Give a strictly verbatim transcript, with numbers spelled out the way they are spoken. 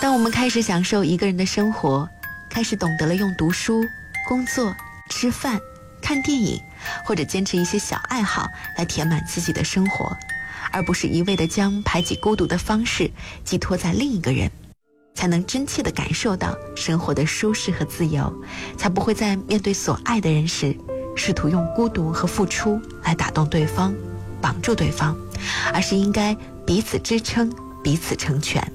当我们开始享受一个人的生活，开始懂得了用读书、工作、吃饭、看电影，或者坚持一些小爱好来填满自己的生活，而不是一味地将排挤孤独的方式寄托在另一个人，才能真切地感受到生活的舒适和自由，才不会在面对所爱的人时试图用孤独和付出来打动对方，绑住对方，而是应该彼此支撑，彼此成全。